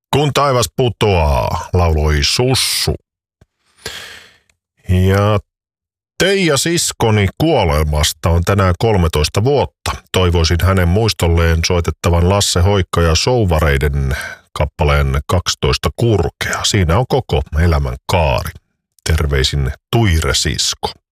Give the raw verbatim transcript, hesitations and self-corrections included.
Kun taivas putoaa, lauloi Sussu. Ja Teija siskoni kuolemasta on tänään kolmetoista vuotta. Toivoisin hänen muistolleen soitettavan Lasse Hoikka ja Souvareiden kappaleen kaksitoista kurkea. Siinä on koko elämän kaari. Terveisin Tuire sisko.